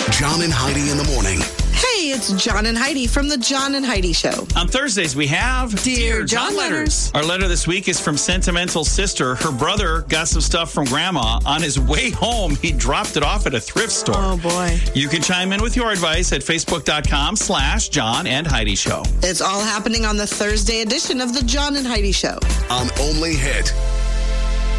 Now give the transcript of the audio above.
John and Heidi in the morning. Hey, it's John and Heidi from the John and Heidi Show. On Thursdays, we have Dear John Letters. Our letter this week is from Sentimental Sister. Her brother got some stuff from Grandma. On his way home, he dropped it off at a thrift store. Oh, boy. You can chime in with your advice at Facebook.com/John and Heidi Show. It's all happening on the Thursday edition of the John and Heidi Show. On Only Hit